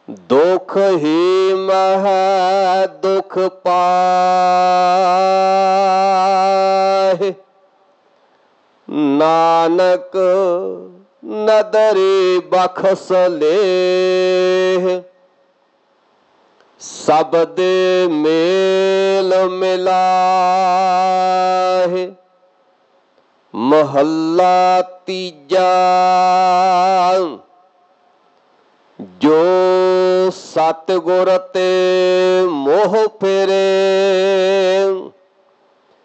ਦੁਖ ਹੀ ਮਹਿ ਦੁਖ ਪਾਹਿ, ਨਾਨਕ ਨਦਰੀ ਬਖਸ਼ ਲੇਹ। ਸਭ ਦੇ ਮੇਲ ਮਿਲਾਹਿ, ਮਹੱਲਾ ਤੀਜਾ। ਜੋ ਸਤਿਗੁਰ ਤੇ